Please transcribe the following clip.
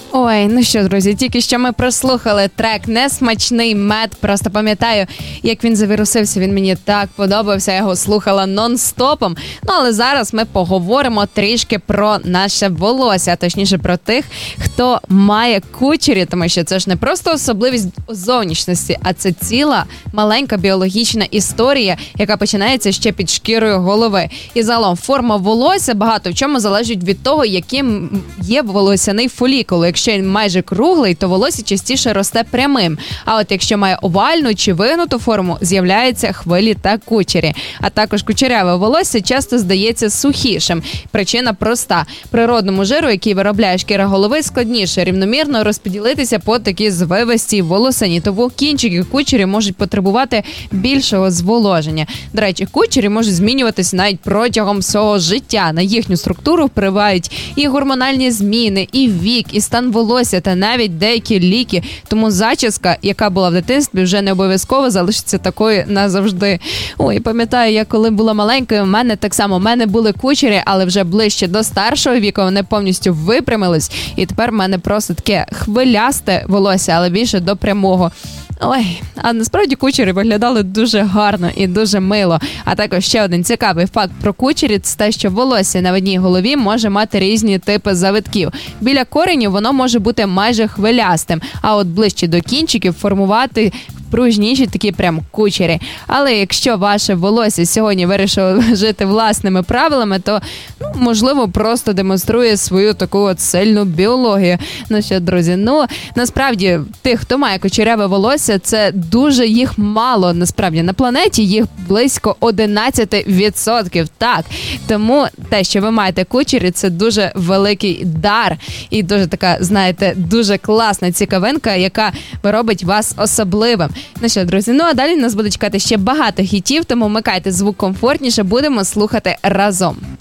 Ой, ну що, друзі, тільки що ми прослухали трек «Несмачний мед». Просто пам'ятаю, як він завірусився, він мені так подобався, я його слухала нон-стопом. Ну, але зараз ми поговоримо трішки про наше волосся, а точніше про тих, хто має кучері, тому що це ж не просто особливість зовнішності, а це ціла маленька біологічна історія, яка починається ще під шкірою голови. І загалом форма волосся багато в чому залежить від того, яким є волосяний фолікул. Якщо він майже круглий, то волосся частіше росте прямим. А от якщо має овальну чи вигнуту форму, з'являються хвилі та кучері. А також кучеряве волосся часто здається сухішим. Причина проста. Природному жиру, який виробляє шкіра голови, складніше рівномірно розподілитися по такі звивисті волосині. Тому кінчики кучері можуть потребувати більшого зволоження. До речі, кучері можуть змінюватися навіть протягом свого життя. На їхню структуру впливають і гормональні зміни, і вік, і стан волосся, та навіть деякі ліки. Тому зачіска, яка була в дитинстві, вже не обов'язково залишиться такою назавжди. Ой, пам'ятаю, я коли була маленькою, в мене були кучері, але вже ближче до старшого віку вони повністю випрямились. І тепер в мене просто таке хвилясте волосся, але більше до прямого. Ой, а насправді кучері виглядали дуже гарно і дуже мило. А також ще один цікавий факт про кучері – це те, що волосся на одній голові може мати різні типи завитків. Біля коренів воно може бути майже хвилястим, а от ближче до кінчиків формувати пружніші такі прям кучері. Але якщо ваше волосся сьогодні вирішило жити власними правилами, то, можливо, просто демонструє свою таку от сильну біологію. Ну що, друзі, насправді, тих, хто має кучеряве волосся, це дуже їх мало, насправді. На планеті їх близько 11%. Так, тому те, що ви маєте кучері, це дуже великий дар. І дуже така, знаєте, дуже класна цікавинка, яка робить вас особливим. Ну що, друзі, а далі нас буде чекати ще багато хітів, тому вмикайте звук комфортніше, будемо слухати разом.